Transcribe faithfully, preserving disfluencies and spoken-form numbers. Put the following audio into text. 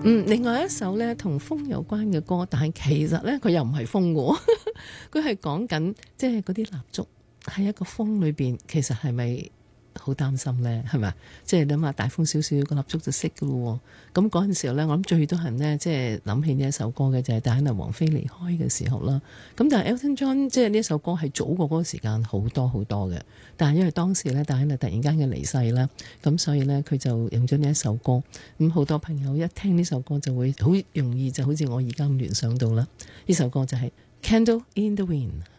嗯，另外一首咧同風有關嘅歌，但係其實咧佢又唔係風嘅，佢係講緊即係嗰啲蠟燭喺一個風裏邊，其實係咪好擔心咧？係咪？即係諗下大風少少，個蠟燭就熄㗎咯。咁嗰陣時候咧，我諗最多人咧即係諗起呢一首歌嘅就係戴安娜王妃離開嘅時候啦。咁但係 Elton John 即係呢一首歌係早過嗰個時間好多好多嘅，但係因為當時咧戴安娜突然間嘅離世啦，咁所以咧佢就用咗呢一首歌。咁好多朋友一聽呢首歌就會好容易就好似我而家咁聯想到啦。呢首歌就係 Candle in the Wind。